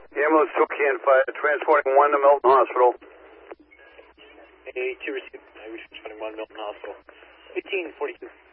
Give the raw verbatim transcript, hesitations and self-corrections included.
Ambulance two can five, transporting one to Milton Hospital. A two received, I was transporting one Milton Hospital. eighteen forty-two.